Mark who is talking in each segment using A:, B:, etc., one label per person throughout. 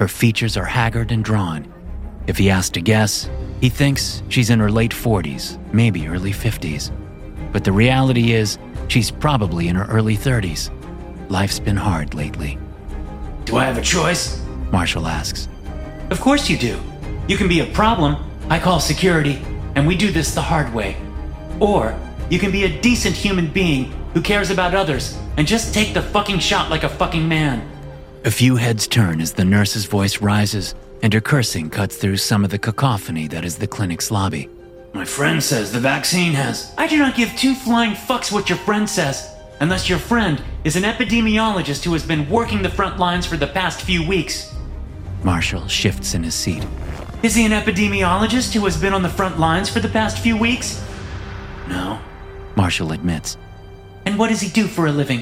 A: Her features are haggard and drawn. If he has to guess, he thinks she's in her late 40s, maybe early 50s. But the reality is, she's probably in her early 30s. Life's been hard lately.
B: Do I have a choice?
A: Marshall asks.
B: Of course you do. You can be a problem, I call security, and we do this the hard way. Or you can be a decent human being who cares about others and just take the fucking shot like a fucking man.
A: A few heads turn as the nurse's voice rises and her cursing cuts through some of the cacophony that is the clinic's lobby.
B: My friend says the vaccine has... I do not give two flying fucks what your friend says, unless your friend is an epidemiologist who has been working the front lines for the past few weeks.
A: Marshall shifts in his seat.
B: Is he an epidemiologist who has been on the front lines for the past few weeks? No,
A: Marshall admits.
B: And what does he do for a living?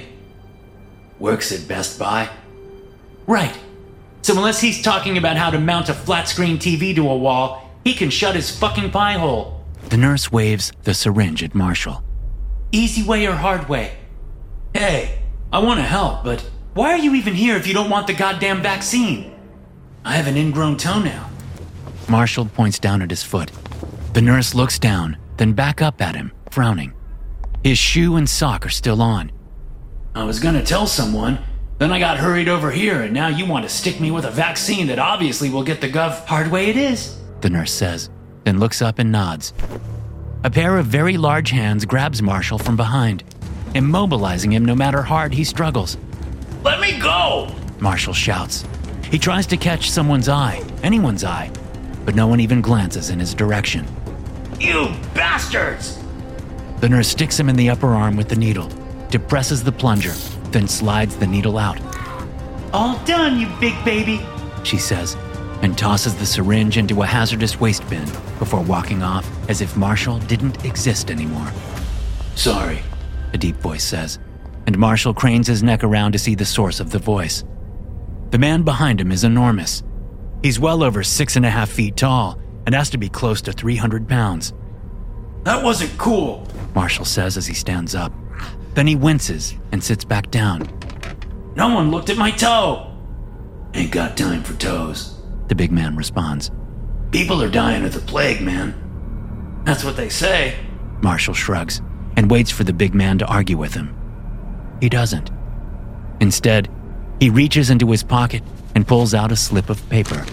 C: Works at Best Buy.
B: Right. So unless he's talking about how to mount a flat-screen TV to a wall, he can shut his fucking pie hole.
A: The nurse waves the syringe at Marshall.
B: Easy way or hard way?
C: Hey, I want to help, but
B: why are you even here if you don't want the goddamn vaccine?
C: I have an ingrown toenail.
A: Marshall points down at his foot. The nurse looks down, then back up at him, frowning. His shoe and sock are still on.
C: I was gonna tell someone, then I got hurried over here, and now you want to stick me with a vaccine that obviously will get the gov...
B: Hard way it is,
A: the nurse says, then looks up and nods. A pair of very large hands grabs Marshall from behind, immobilizing him no matter how hard he struggles.
C: Let me go!
A: Marshall shouts. He tries to catch someone's eye, anyone's eye, but no one even glances in his direction.
C: You bastards!
A: The nurse sticks him in the upper arm with the needle, depresses the plunger, then slides the needle out.
B: All done, you big baby,
A: she says, and tosses the syringe into a hazardous waste bin before walking off as if Marshall didn't exist anymore.
C: Sorry,
A: a deep voice says, and Marshall cranes his neck around to see the source of the voice. The man behind him is enormous. He's well over 6.5 feet tall and has to be close to 300 pounds.
C: That wasn't cool,
A: Marshall says as he stands up. Then he winces and sits back down.
C: No one looked at my toe. Ain't got time for toes,
A: the big man responds.
C: People are dying of the plague, man. That's what they say.
A: Marshall shrugs and waits for the big man to argue with him. He doesn't. Instead, he reaches into his pocket and pulls out a slip of paper.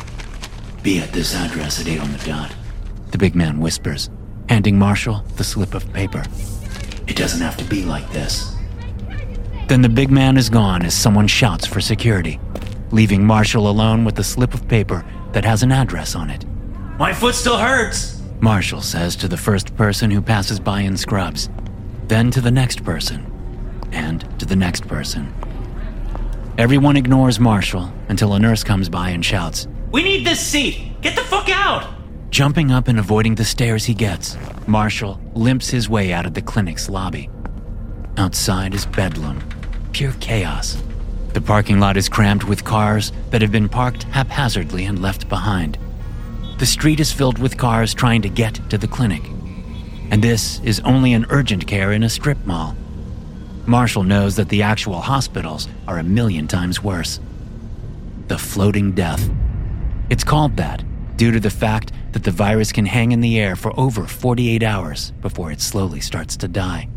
C: Be at this address at 8 on the dot,
A: the big man whispers, handing Marshall the slip of paper.
C: It doesn't have to be like this.
A: Then the big man is gone as someone shouts for security, leaving Marshall alone with the slip of paper that has an address on it.
B: My foot still hurts,
A: Marshall says to the first person who passes by in scrubs, then to the next person, and to the next person. Everyone ignores Marshall until a nurse comes by and shouts,
B: We need this seat! Get the fuck out!
A: Jumping up and avoiding the stares he gets, Marshall limps his way out of the clinic's lobby. Outside is bedlam, pure chaos. The parking lot is crammed with cars that have been parked haphazardly and left behind. The street is filled with cars trying to get to the clinic. And this is only an urgent care in a strip mall. Marshall knows that the actual hospitals are 1,000,000 times worse. The floating death. It's called that due to the fact that the virus can hang in the air for over 48 hours before it slowly starts to die.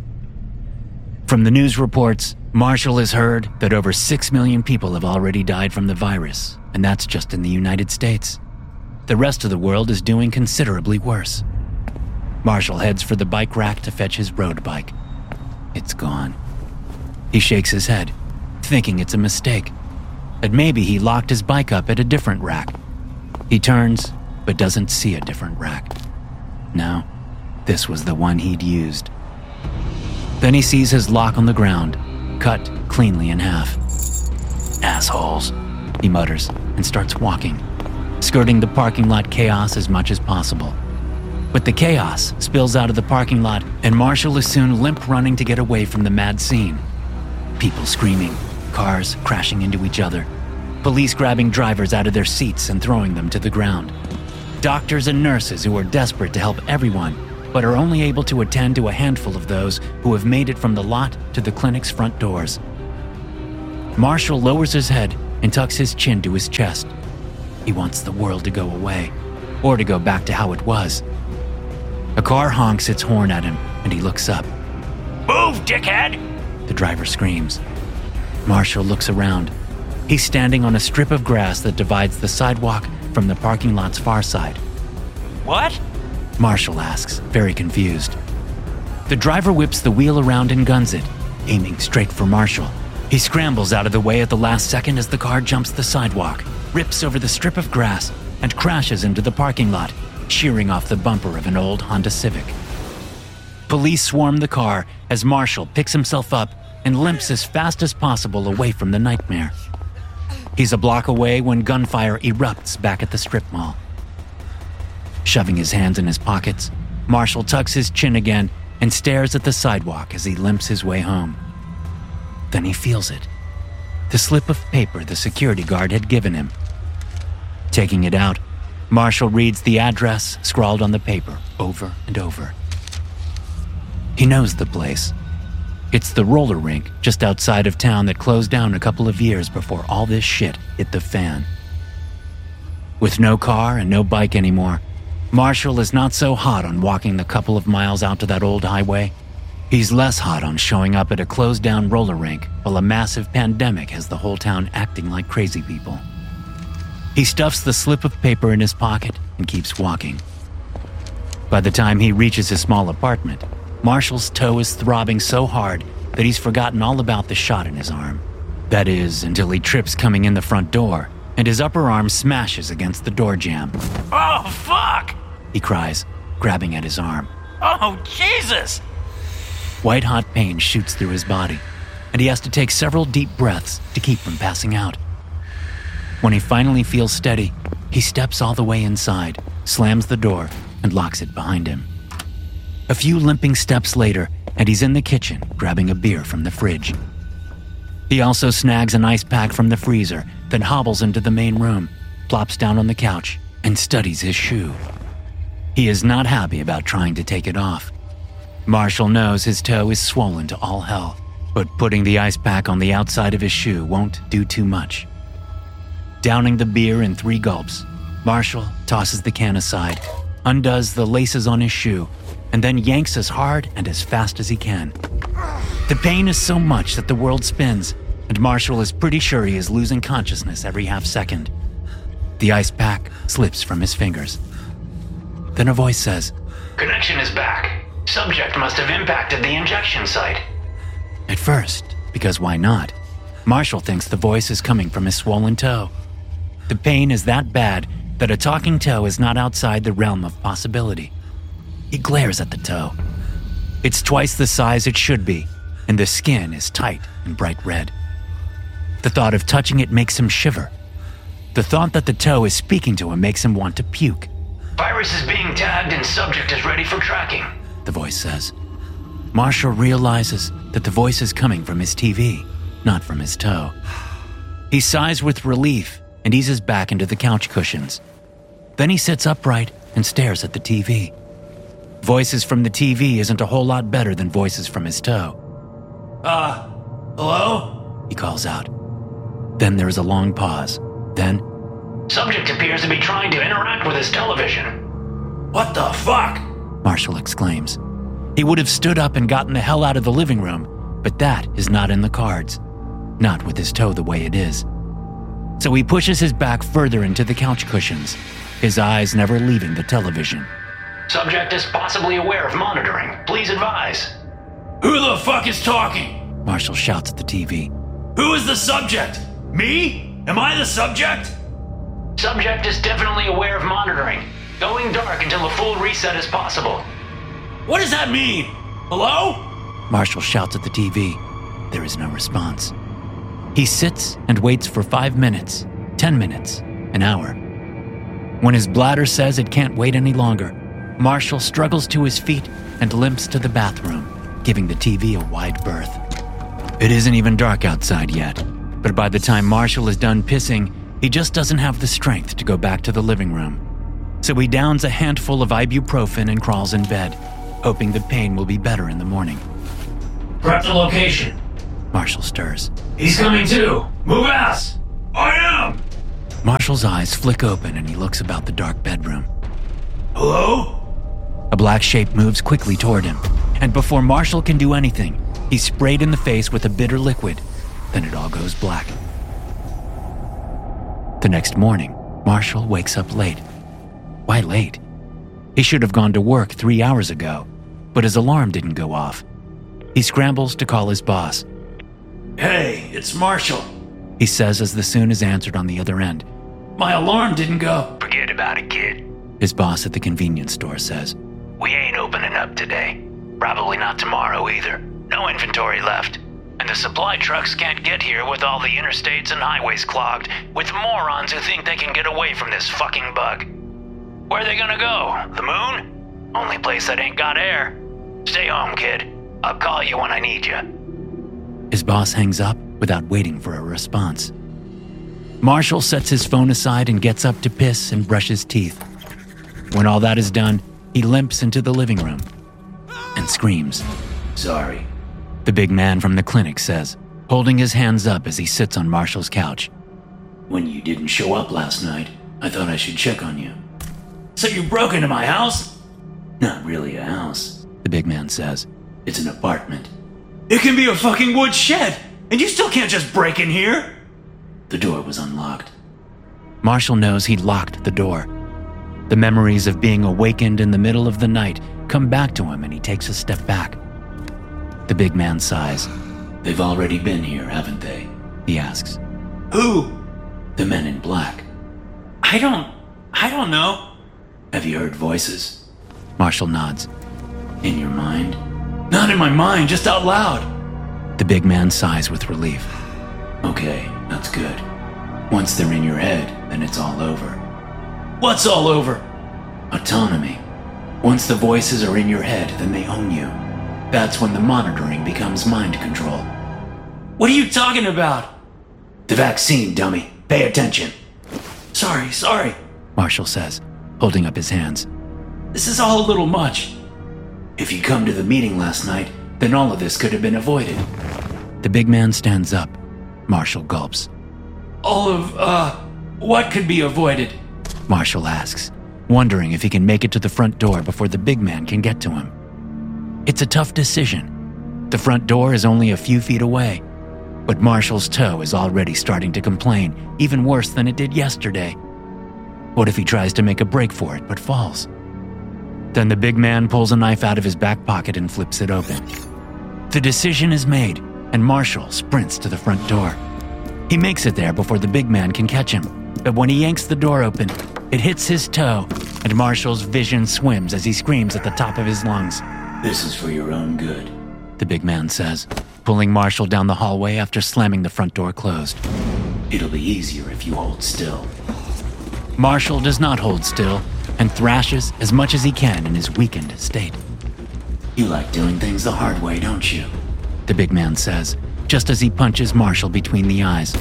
A: From the news reports, Marshall has heard that over 6 million people have already died from the virus, and that's just in the United States. The rest of the world is doing considerably worse. Marshall heads for the bike rack to fetch his road bike. It's gone. He shakes his head, thinking it's a mistake, that maybe he locked his bike up at a different rack. He turns, but doesn't see a different rack. No, this was the one he'd used. Then he sees his lock on the ground, cut cleanly in half. Assholes, he mutters and starts walking, skirting the parking lot chaos as much as possible. But the chaos spills out of the parking lot, and Marshall is soon limp running to get away from the mad scene. People screaming, cars crashing into each other, police grabbing drivers out of their seats and throwing them to the ground. Doctors and nurses who are desperate to help everyone, but are only able to attend to a handful of those who have made it from the lot to the clinic's front doors. Marshall lowers his head and tucks his chin to his chest. He wants the world to go away, or to go back to how it was. A car honks its horn at him, and he looks up.
C: Move, dickhead!
A: The driver screams. Marshall looks around. He's standing on a strip of grass that divides the sidewalk from the parking lot's far side.
C: What?
A: Marshall asks, very confused. The driver whips the wheel around and guns it, aiming straight for Marshall. He scrambles out of the way at the last second as the car jumps the sidewalk, rips over the strip of grass, and crashes into the parking lot, shearing off the bumper of an old Honda Civic. Police swarm the car as Marshall picks himself up and limps as fast as possible away from the nightmare. He's a block away when gunfire erupts back at the strip mall. Shoving his hands in his pockets, Marshall tucks his chin again and stares at the sidewalk as he limps his way home. Then he feels it. The slip of paper the security guard had given him. Taking it out, Marshall reads the address scrawled on the paper over and over. He knows the place. It's the roller rink just outside of town that closed down a couple of years before all this shit hit the fan. With no car and no bike anymore, Marshall is not so hot on walking the couple of miles out to that old highway. He's less hot on showing up at a closed-down roller rink while a massive pandemic has the whole town acting like crazy people. He stuffs the slip of paper in his pocket and keeps walking. By the time he reaches his small apartment, Marshall's toe is throbbing so hard that he's forgotten all about the shot in his arm. That is, until he trips coming in the front door, and his upper arm smashes against the door jamb.
C: Oh, fuck!
A: He cries, grabbing at his arm.
C: Oh, Jesus!
A: White-hot pain shoots through his body, and he has to take several deep breaths to keep from passing out. When he finally feels steady, he steps all the way inside, slams the door, and locks it behind him. A few limping steps later, and he's in the kitchen, grabbing a beer from the fridge. He also snags an ice pack from the freezer, then hobbles into the main room, plops down on the couch, and studies his shoe. He is not happy about trying to take it off. Marshall knows his toe is swollen to all hell, but putting the ice pack on the outside of his shoe won't do too much. Downing the beer in 3 gulps, Marshall tosses the can aside, undoes the laces on his shoe, and then yanks as hard and as fast as he can. The pain is so much that the world spins, and Marshall is pretty sure he is losing consciousness every half second. The ice pack slips from his fingers. Then a voice says,
B: Connection is back. Subject must have impacted the injection site.
A: At first, because why not, Marshall thinks the voice is coming from his swollen toe. The pain is that bad that a talking toe is not outside the realm of possibility. He glares at the toe. It's twice the size it should be, and the skin is tight and bright red. The thought of touching it makes him shiver. The thought that the toe is speaking to him makes him want to puke.
B: Virus is being tagged and subject is ready for tracking,
A: the voice says. Marshall realizes that the voice is coming from his TV, not from his toe. He sighs with relief and eases back into the couch cushions. Then he sits upright and stares at the TV. Voices from the TV isn't a whole lot better than voices from his toe.
C: Hello?
A: He calls out. Then there is a long pause. Then,
B: Subject appears to be trying to interact with his television.
C: What the fuck?
A: Marshall exclaims. He would have stood up and gotten the hell out of the living room, but that is not in the cards. Not with his toe the way it is. So he pushes his back further into the couch cushions, his eyes never leaving the television.
B: Subject is possibly aware of monitoring. Please advise.
C: Who the fuck is talking?
A: Marshall shouts at the TV.
C: Who is the subject? Me? Am I the subject?
B: Subject is definitely aware of monitoring. Going dark until a full reset is possible.
C: What does that mean? Hello?
A: Marshall shouts at the TV. There is no response. He sits and waits for 5 minutes, 10 minutes, an hour. When his bladder says it can't wait any longer, Marshall struggles to his feet and limps to the bathroom, giving the TV a wide berth. It isn't even dark outside yet, but by the time Marshall is done pissing, he just doesn't have the strength to go back to the living room. So he downs a handful of ibuprofen and crawls in bed, hoping the pain will be better in the morning.
C: Prep the location.
A: Marshall stirs.
C: He's coming too. Move ass. I am!
A: Marshall's eyes flick open and he looks about the dark bedroom.
C: Hello?
A: A black shape moves quickly toward him, and before Marshall can do anything, he's sprayed in the face with a bitter liquid. Then it all goes black. The next morning, Marshall wakes up late. Why late? He should have gone to work 3 hours ago, but his alarm didn't go off. He scrambles to call his boss.
C: Hey, it's Marshall.
A: He says as the soon is answered on the other end.
C: My alarm didn't go.
B: Forget about it, kid.
A: His boss at the convenience store says.
B: We ain't opening up today. Probably not tomorrow either. No inventory left. And the supply trucks can't get here with all the interstates and highways clogged, with morons who think they can get away from this fucking bug. Where are they gonna go? The moon? Only place that ain't got air. Stay home, kid. I'll call you when I need you.
A: His boss hangs up without waiting for a response. Marshall sets his phone aside and gets up to piss and brush his teeth. When all that is done, he limps into the living room and screams.
C: Sorry.
A: The big man from the clinic says, holding his hands up as he sits on Marshall's couch.
C: When you didn't show up last night, I thought I should check on you. So you broke into my house? Not really a house,
A: the big man says.
C: It's an apartment.
B: It can be a fucking wood shed, and you still can't just break in here.
C: The door was unlocked.
A: Marshall knows he locked the door. The memories of being awakened in the middle of the night come back to him and he takes a step back. The big man sighs.
C: They've already been here, haven't they?
A: He asks.
B: Who?
C: The men in black.
B: I don't know.
C: Have you heard voices?
A: Marshall nods.
C: In your mind?
B: Not in my mind, just out loud.
A: The big man sighs with relief.
C: Okay, that's good. Once they're in your head, then it's all over.
B: What's all over?
C: Autonomy. Once the voices are in your head, then they own you. That's when the monitoring becomes mind control.
B: What are you talking about?
C: The vaccine, dummy. Pay attention.
B: Sorry.
A: Marshall says, holding up his hands.
B: This is all a little much.
C: If you come to the meeting last night, then all of this could have been avoided.
A: The big man stands up. Marshall gulps.
B: All of, what could be avoided?
A: Marshall asks, wondering if he can make it to the front door before the big man can get to him. It's a tough decision. The front door is only a few feet away, but Marshall's toe is already starting to complain, even worse than it did yesterday. What if he tries to make a break for it but falls? Then the big man pulls a knife out of his back pocket and flips it open. The decision is made, and Marshall sprints to the front door. He makes it there before the big man can catch him, but when he yanks the door open, it hits his toe, and Marshall's vision swims as he screams at the top of his lungs.
C: This is for your own good,
A: the big man says, pulling Marshall down the hallway after slamming the front door closed.
C: It'll be easier if you hold still.
A: Marshall does not hold still and thrashes as much as he can in his weakened state.
C: You like doing things the hard way, don't you?
A: The big man says, just as he punches Marshall between the eyes.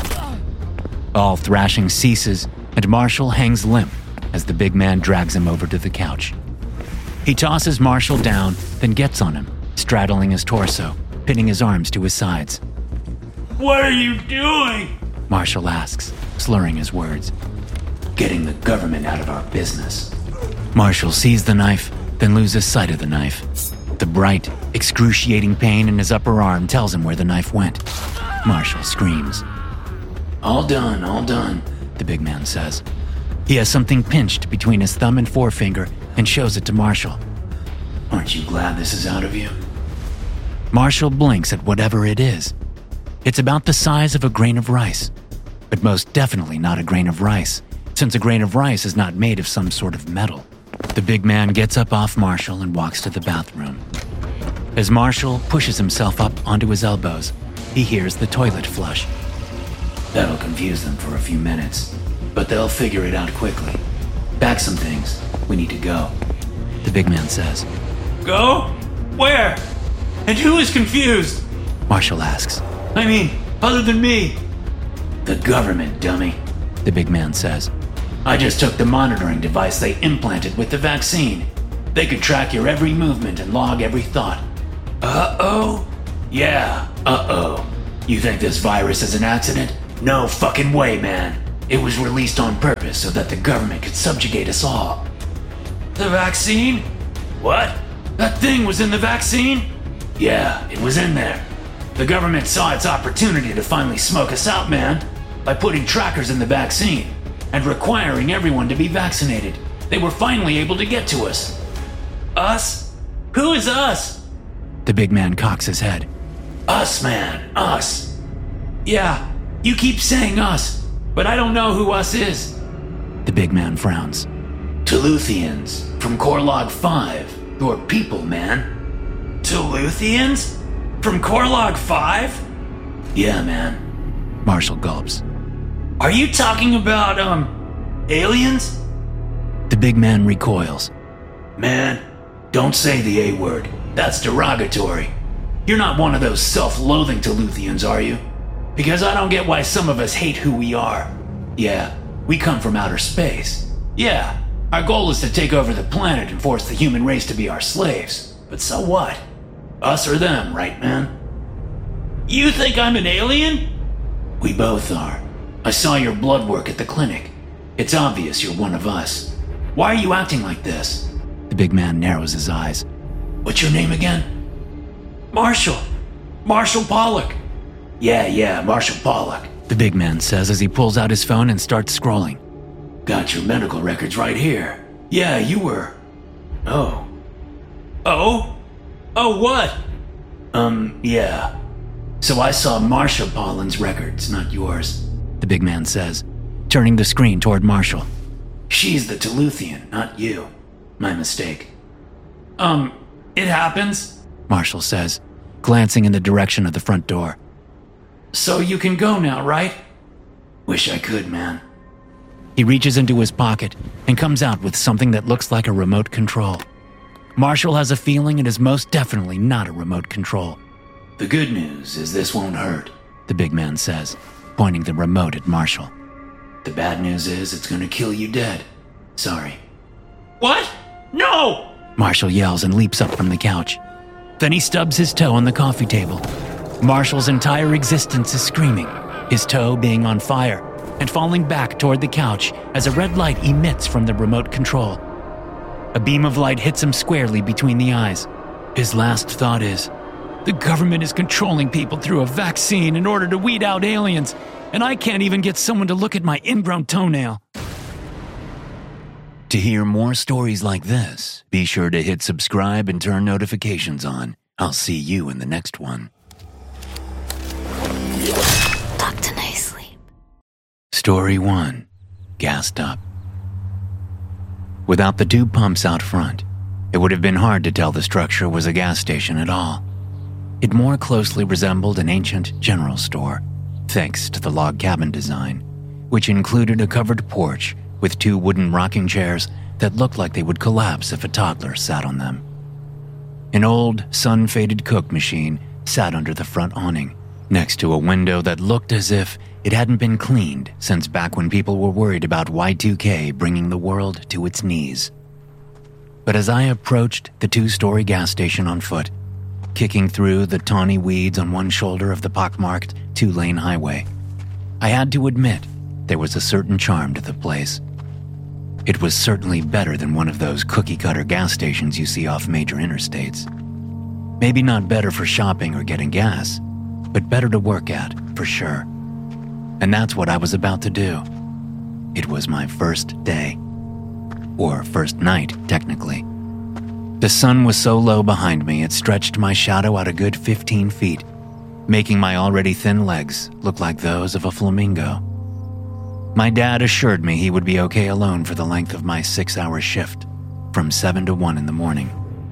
A: All thrashing ceases, and Marshall hangs limp as the big man drags him over to the couch. He tosses Marshall down, then gets on him, straddling his torso, pinning his arms to his sides.
B: What are you doing?
A: Marshall asks, slurring his words.
C: Getting the government out of our business.
A: Marshall sees the knife, then loses sight of the knife. The bright, excruciating pain in his upper arm tells him where the knife went. Marshall screams.
C: All done,
A: the big man says. He has something pinched between his thumb and forefinger and shows it to Marshall.
C: Aren't you glad this is out of you?
A: Marshall blinks at whatever it is. It's about the size of a grain of rice, but most definitely not a grain of rice, since a grain of rice is not made of some sort of metal. The big man gets up off Marshall and walks to the bathroom. As Marshall pushes himself up onto his elbows, he hears the toilet flush.
C: That'll confuse them for a few minutes, but they'll figure it out quickly. Pack some things. We need to go,
A: the big man says.
B: Go? Where? And who is confused?
A: Marshall asks.
B: I mean, other than me.
C: The government, dummy,
A: the big man says.
C: I just took the monitoring device they implanted with the vaccine. They could track your every movement and log every thought. Uh-oh? Yeah, uh-oh. You think this virus is an accident?
B: No fucking way, man. It was released on purpose so that the government could subjugate us all.
C: The vaccine?
B: What?
C: That thing was in the vaccine?
B: Yeah, it was in there. The government saw its opportunity to finally smoke us out, man, by putting trackers in the vaccine and requiring everyone to be vaccinated. They were finally able to get to us.
C: Us? Who is us?
A: The big man cocks his head.
B: Us, man, us.
C: Yeah, you keep saying us, but I don't know who us is.
A: The big man frowns.
B: Teluthians from Core Log 5. Your people, man.
C: Teluthians? From Core Log 5?
B: Yeah, man.
A: Marshall gulps.
C: Are you talking about, aliens?
A: The big man recoils.
B: Man, don't say the A word. That's derogatory. You're not one of those self-loathing Teluthians, are you? Because I don't get why some of us hate who we are. Yeah, we come from outer space. Yeah, our goal is to take over the planet and force the human race to be our slaves. But so what? Us or them, right, man?
C: You think I'm an alien?
B: We both are. I saw your blood work at the clinic. It's obvious you're one of us. Why are you acting like this?
A: The big man narrows his eyes.
B: What's your name again?
C: Marshall. Marshall Pollock.
B: Yeah, Marshall Pollock.
A: The big man says as he pulls out his phone and starts scrolling.
B: Got your medical records right here. Yeah, you were. Oh.
C: Oh? Oh, what?
B: Yeah. So I saw Marsha Pollin's records, not yours.
A: The big man says, turning the screen toward Marshall.
B: She's the Teluthian, not you. My mistake.
C: It happens,
A: Marshall says, glancing in the direction of the front door.
C: So you can go now, right?
B: Wish I could, man.
A: He reaches into his pocket and comes out with something that looks like a remote control. Marshall has a feeling it is most definitely not a remote control.
B: The good news is this won't hurt,
A: the big man says, pointing the remote at Marshall.
B: The bad news is it's gonna kill you dead. Sorry.
C: What? No!
A: Marshall yells and leaps up from the couch. Then he stubs his toe on the coffee table. Marshall's entire existence is screaming, his toe being on fire and falling back toward the couch as a red light emits from the remote control. A beam of light hits him squarely between the eyes. His last thought is, the government is controlling people through a vaccine in order to weed out aliens, and I can't even get someone to look at my ingrown toenail. To hear more stories like this, be sure to hit subscribe and turn notifications on. I'll see you in the next one.
D: Dr. Nice Sleep.
A: Story 1. Gassed Up. Without the two pumps out front, it would have been hard to tell the structure was a gas station at all. It more closely resembled an ancient general store, thanks to the log cabin design, which included a covered porch with two wooden rocking chairs that looked like they would collapse if a toddler sat on them. An old, sun-faded Coke machine sat under the front awning, next to a window that looked as if it hadn't been cleaned since back when people were worried about Y2K bringing the world to its knees. But as I approached the two-story gas station on foot, kicking through the tawny weeds on one shoulder of the pockmarked two-lane highway, I had to admit there was a certain charm to the place. It was certainly better than one of those cookie-cutter gas stations you see off major interstates. Maybe not better for shopping or getting gas, but better to work at, for sure. And that's what I was about to do. It was my first day. Or first night, technically. The sun was so low behind me it stretched my shadow out a good 15 feet, making my already thin legs look like those of a flamingo. My dad assured me he would be okay alone for the length of my 6-hour shift, from 7 to 1 in the morning.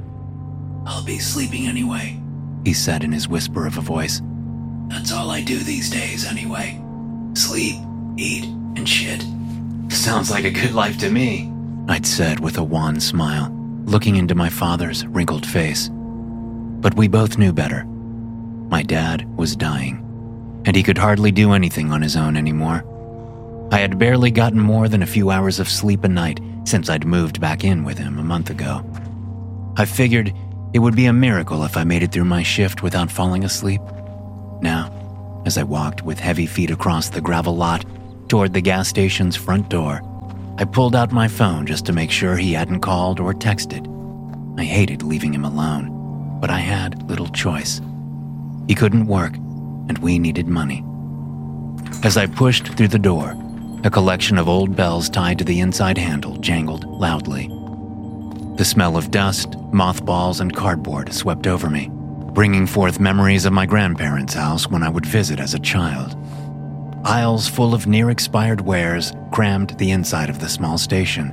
B: I'll be sleeping anyway,
A: he said in his whisper of a voice.
B: That's all I do these days anyway. Sleep, eat, and shit. Sounds like a good life to me,
A: I'd said with a wan smile, looking into my father's wrinkled face. But we both knew better. My dad was dying, and he could hardly do anything on his own anymore. I had barely gotten more than a few hours of sleep a night since I'd moved back in with him a month ago. I figured it would be a miracle if I made it through my shift without falling asleep. Now, As I walked with heavy feet across the gravel lot toward the gas station's front door, I pulled out my phone just to make sure he hadn't called or texted. I hated leaving him alone, but I had little choice. He couldn't work, and we needed money. As I pushed through the door, a collection of old bells tied to the inside handle jangled loudly. The smell of dust, mothballs, and cardboard swept over me, bringing forth memories of my grandparents' house when I would visit as a child. Aisles full of near-expired wares crammed the inside of the small station.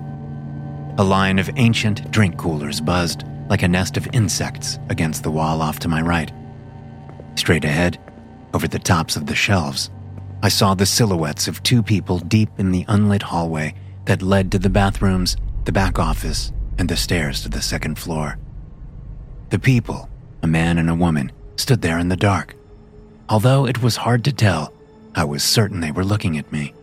A: A line of ancient drink coolers buzzed like a nest of insects against the wall off to my right. Straight ahead, over the tops of the shelves, I saw the silhouettes of two people deep in the unlit hallway that led to the bathrooms, the back office, and the stairs to the second floor. The people, a man and a woman, stood there in the dark. Although it was hard to tell, I was certain they were looking at me.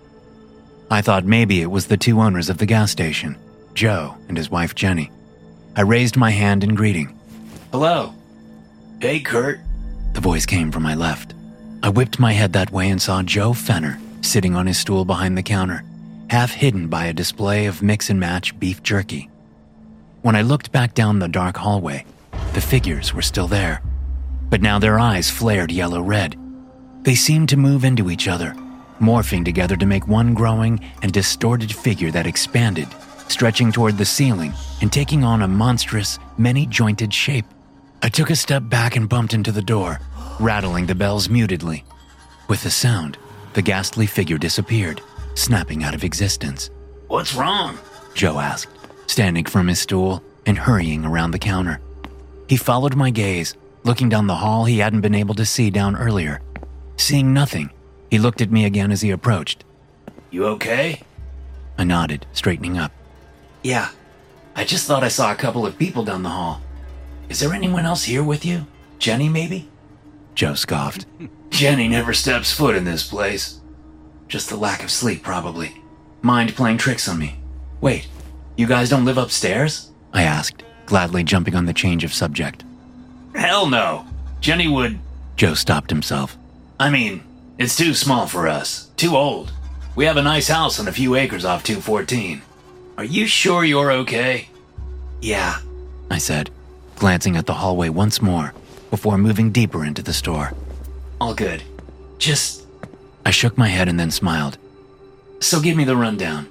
A: I thought maybe it was the two owners of the gas station, Joe and his wife Jenny. I raised my hand in greeting.
C: Hello. Hey, Kurt.
A: The voice came from my left. I whipped my head that way and saw Joe Fenner sitting on his stool behind the counter, half hidden by a display of mix-and-match beef jerky. When I looked back down the dark hallway, the figures were still there, but now their eyes flared yellow-red. They seemed to move into each other, morphing together to make one growing and distorted figure that expanded, stretching toward the ceiling and taking on a monstrous, many-jointed shape. I took a step back and bumped into the door, rattling the bells mutedly. With the sound, the ghastly figure disappeared, snapping out of existence.
C: What's wrong?
A: Joe asked, standing from his stool and hurrying around the counter. He followed my gaze, looking down the hall he hadn't been able to see down earlier. Seeing nothing, he looked at me again as he approached.
C: You okay?
A: I nodded, straightening up.
C: Yeah. I just thought I saw a couple of people down the hall. Is there anyone else here with you? Jenny, maybe?
A: Joe scoffed.
C: Jenny never steps foot in this place. Just the lack of sleep, probably. Mind playing tricks on me. Wait, you guys don't live upstairs?
A: I asked, gladly jumping on the change of subject.
C: Hell no. Jenny would...
A: Joe stopped himself.
C: I mean, it's too small for us. Too old. We have a nice house on a few acres off 214. Are you sure you're okay? Yeah,
A: I said, glancing at the hallway once more before moving deeper into the store.
C: All good. Just...
A: I shook my head and then smiled.
C: So give me the rundown.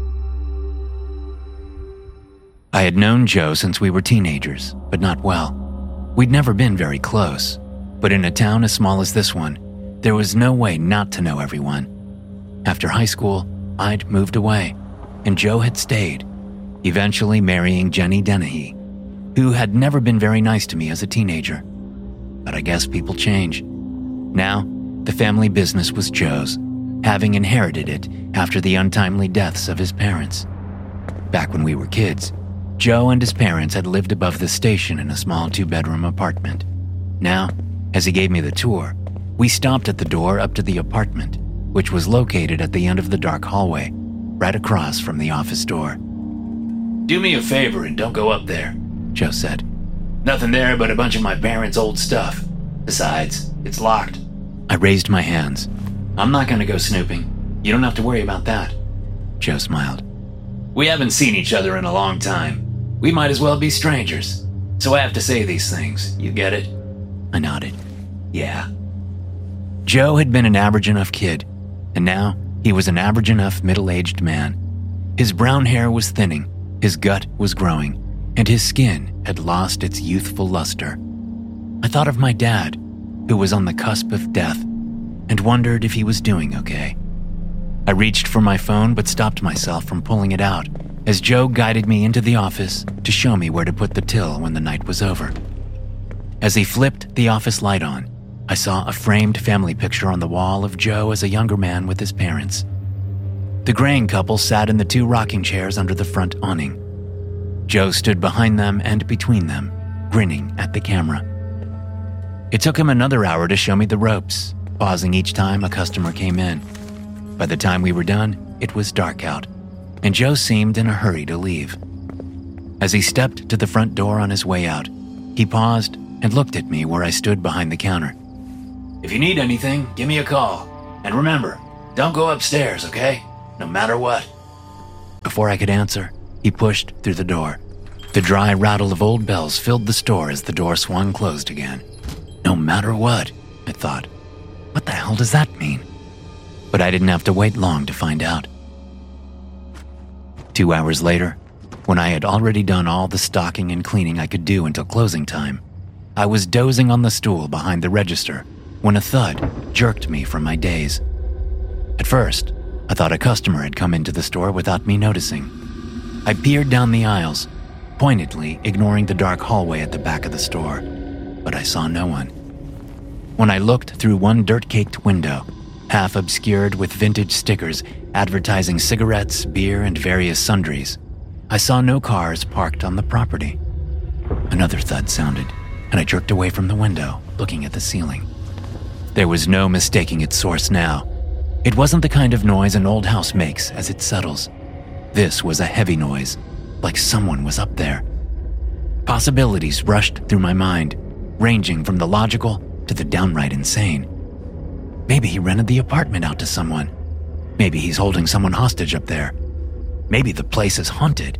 A: I had known Joe since we were teenagers, but not well. We'd never been very close, but in a town as small as this one, there was no way not to know everyone. After high school, I'd moved away, and Joe had stayed, eventually marrying Jenny Dennehy, who had never been very nice to me as a teenager. But I guess people change. Now, the family business was Joe's, having inherited it after the untimely deaths of his parents. Back when we were kids, Joe and his parents had lived above the station in a small 2-bedroom apartment. Now, as he gave me the tour, we stopped at the door up to the apartment, which was located at the end of the dark hallway, right across from the office door.
C: Do me a favor and don't go up there,
A: Joe said.
C: Nothing there but a bunch of my parents' old stuff. Besides, it's locked.
A: I raised my hands.
C: I'm not gonna go snooping. You don't have to worry about that.
A: Joe smiled.
C: We haven't seen each other in a long time. We might as well be strangers. So I have to say these things. You get it?
A: I nodded.
C: Yeah.
A: Joe had been an average enough kid, and now he was an average enough middle-aged man. His brown hair was thinning, his gut was growing, and his skin had lost its youthful luster. I thought of my dad, who was on the cusp of death, and wondered if he was doing okay. I reached for my phone but stopped myself from pulling it out as Joe guided me into the office to show me where to put the till when the night was over. As he flipped the office light on, I saw a framed family picture on the wall of Joe as a younger man with his parents. The graying couple sat in the 2 rocking chairs under the front awning. Joe stood behind them and between them, grinning at the camera. It took him another hour to show me the ropes, pausing each time a customer came in. By the time we were done, it was dark out, and Joe seemed in a hurry to leave. As he stepped to the front door on his way out, he paused and looked at me where I stood behind the counter.
C: If you need anything, give me a call. And remember, don't go upstairs, okay? No matter what.
A: Before I could answer, he pushed through the door. The dry rattle of old bells filled the store as the door swung closed again. No matter what, I thought. What the hell does that mean? But I didn't have to wait long to find out. 2 hours later, when I had already done all the stocking and cleaning I could do until closing time, I was dozing on the stool behind the register when a thud jerked me from my daze. At first, I thought a customer had come into the store without me noticing. I peered down the aisles, pointedly ignoring the dark hallway at the back of the store, but I saw no one. When I looked through one dirt-caked window, half obscured with vintage stickers advertising cigarettes, beer, and various sundries, I saw no cars parked on the property. Another thud sounded, and I jerked away from the window, looking at the ceiling. There was no mistaking its source now. It wasn't the kind of noise an old house makes as it settles. This was a heavy noise, like someone was up there. Possibilities rushed through my mind, ranging from the logical to the downright insane. Maybe he rented the apartment out to someone. Maybe he's holding someone hostage up there. Maybe the place is haunted.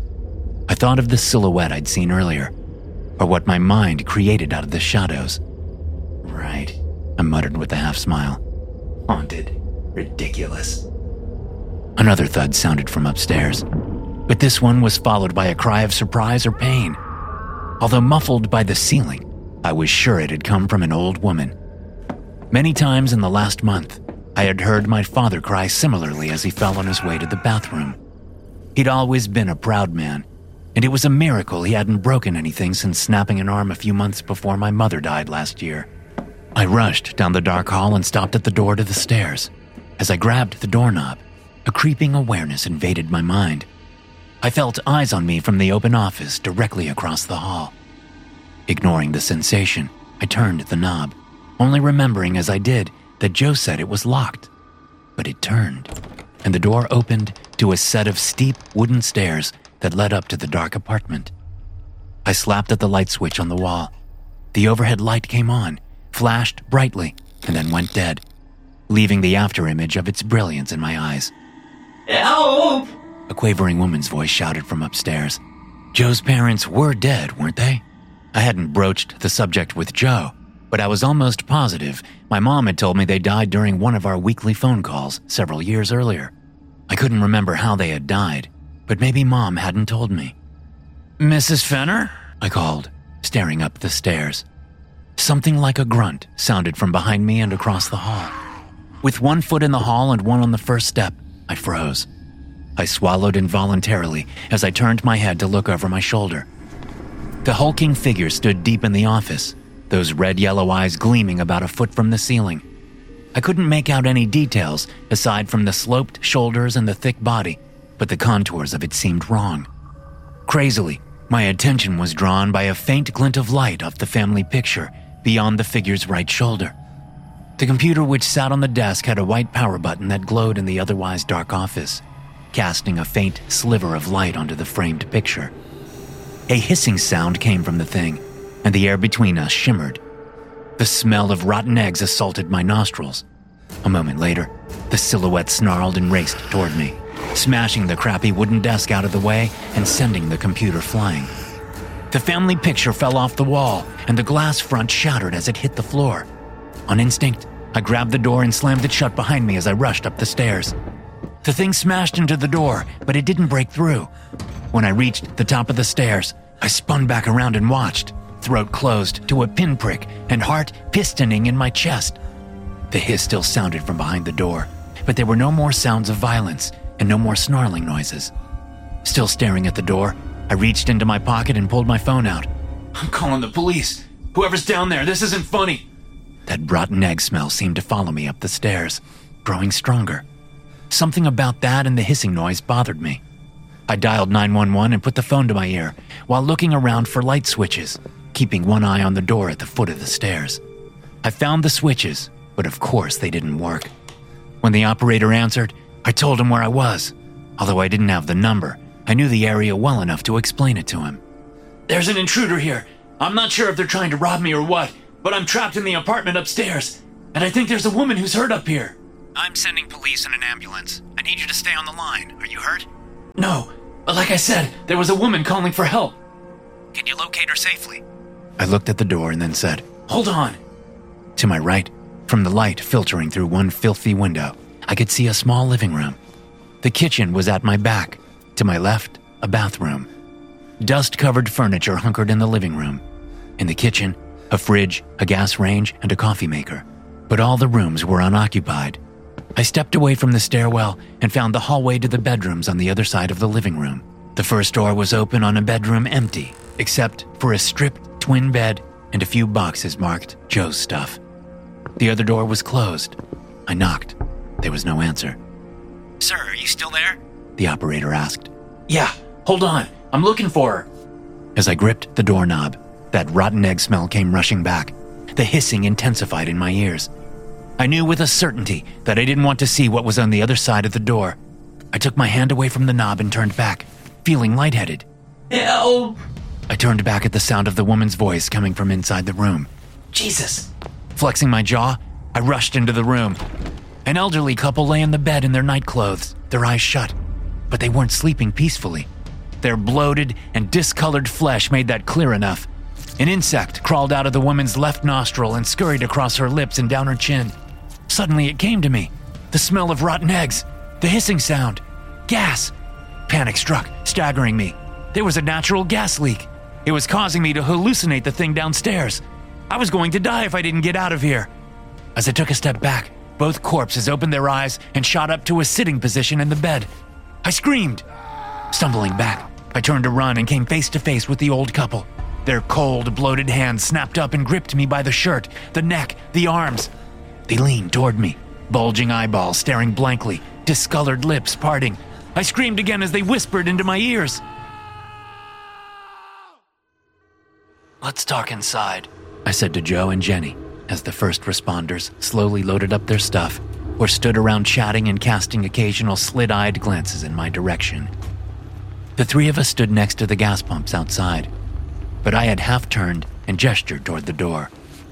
A: I thought of the silhouette I'd seen earlier, or what my mind created out of the shadows.
C: Right,
A: I muttered with a half smile.
C: haunted. Ridiculous.
A: Another thud sounded from upstairs, but this one was followed by a cry of surprise or pain. Although muffled by the ceiling, I was sure it had come from an old woman. Many times in the last month, I had heard my father cry similarly as he fell on his way to the bathroom. He'd always been a proud man, and it was a miracle he hadn't broken anything since snapping an arm a few months before my mother died last year. I rushed down the dark hall and stopped at the door to the stairs. As I grabbed the doorknob, a creeping awareness invaded my mind. I felt eyes on me from the open office directly across the hall. Ignoring the sensation, I turned the knob, only remembering as I did that Joe said it was locked. But it turned, and the door opened to a set of steep wooden stairs that led up to the dark apartment. I slapped at the light switch on the wall. The overhead light came on, flashed brightly, and then went dead, leaving the afterimage of its brilliance in my eyes.
C: Help!
A: A quavering woman's voice shouted from upstairs. Joe's parents were dead, weren't they? I hadn't broached the subject with Joe, but I was almost positive my mom had told me they died during one of our weekly phone calls several years earlier. I couldn't remember how they had died, but maybe Mom hadn't told me. Mrs. Fenner? I called, staring up the stairs. Something like a grunt sounded from behind me and across the hall. With one foot in the hall and one on the first step, I froze. I swallowed involuntarily as I turned my head to look over my shoulder. The hulking figure stood deep in the office, those red-yellow eyes gleaming about a foot from the ceiling. I couldn't make out any details aside from the sloped shoulders and the thick body, but the contours of it seemed wrong. Crazily, my attention was drawn by a faint glint of light off the family picture beyond the figure's right shoulder. The computer which sat on the desk had a white power button that glowed in the otherwise dark office, casting a faint sliver of light onto the framed picture. A hissing sound came from the thing, and the air between us shimmered. The smell of rotten eggs assaulted my nostrils. A moment later, the silhouette snarled and raced toward me, smashing the crappy wooden desk out of the way and sending the computer flying. The family picture fell off the wall, and the glass front shattered as it hit the floor. On instinct, I grabbed the door and slammed it shut behind me as I rushed up the stairs. The thing smashed into the door, but it didn't break through. When I reached the top of the stairs, I spun back around and watched, throat closed to a pinprick and heart pistoning in my chest. The hiss still sounded from behind the door, but there were no more sounds of violence and no more snarling noises. Still staring at the door, I reached into my pocket and pulled my phone out.
C: I'm calling the police. Whoever's down there, this isn't funny.
A: That rotten egg smell seemed to follow me up the stairs, growing stronger. Something about that and the hissing noise bothered me. I dialed 911 and put the phone to my ear while looking around for light switches, keeping one eye on the door at the foot of the stairs. I found the switches, but of course they didn't work. When the operator answered, I told him where I was. Although I didn't have the number, I knew the area well enough to explain it to him.
C: There's an intruder here. I'm not sure if they're trying to rob me or what, but I'm trapped in the apartment upstairs.
B: And I think there's a woman who's hurt up here.
A: I'm sending police and an ambulance. I need you to stay on the line. Are you hurt?
B: No, but like I said, there was a woman calling for help.
A: Can you locate her safely? I looked at the door and then said,
B: Hold on.
A: To my right, from the light filtering through one filthy window, I could see a small living room. The kitchen was at my back. To my left, a bathroom. Dust-covered furniture hunkered in the living room. In the kitchen, a fridge, a gas range, and a coffee maker. But all the rooms were unoccupied. I stepped away from the stairwell and found the hallway to the bedrooms on the other side of the living room. The first door was open on a bedroom empty, except for a stripped twin bed and a few boxes marked Joe's stuff. The other door was closed. I knocked. There was no answer. Sir, are you still there? The operator asked.
B: Yeah, hold on. I'm looking for her.
A: As I gripped the doorknob, that rotten egg smell came rushing back. The hissing intensified in my ears. I knew with a certainty that I didn't want to see what was on the other side of the door. I took my hand away from the knob and turned back, feeling lightheaded.
B: Help!
A: I turned back at the sound of the woman's voice coming from inside the room.
B: Jesus!
A: Flexing my jaw, I rushed into the room. An elderly couple lay in the bed in their nightclothes, their eyes shut. But they weren't sleeping peacefully. Their bloated and discolored flesh made that clear enough. An insect crawled out of the woman's left nostril and scurried across her lips and down her chin. Suddenly it came to me. The smell of rotten eggs. The hissing sound. Gas. Panic struck, staggering me. There was a natural gas leak. It was causing me to hallucinate the thing downstairs. I was going to die if I didn't get out of here. As I took a step back, both corpses opened their eyes and shot up to a sitting position in the bed. I screamed. Stumbling back, I turned to run and came face to face with the old couple. Their cold, bloated hands snapped up and gripped me by the shirt, the neck, the arms. They leaned toward me, bulging eyeballs staring blankly, discolored lips parting. I screamed again as they whispered into my ears. Let's talk inside, I said to Joe and Jenny as the first responders slowly loaded up their stuff or stood around chatting and casting occasional slit-eyed glances in my direction. The three of us stood next to the gas pumps outside, but I had half turned and gestured toward the door.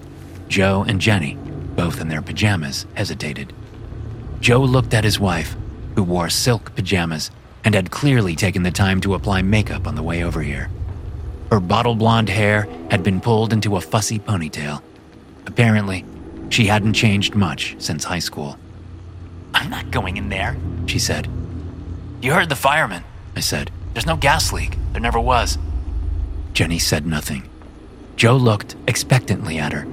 A: Joe and Jenny, both in their pajamas, hesitated. Joe looked at his wife, who wore silk pajamas and had clearly taken the time to apply makeup on the way over here. Her bottle blonde hair had been pulled into a fussy ponytail. Apparently, she hadn't changed much since high school. I'm not going in there, she said. You heard the fireman, I said. There's no gas leak. There never was. Jenny said nothing. Joe looked expectantly at her.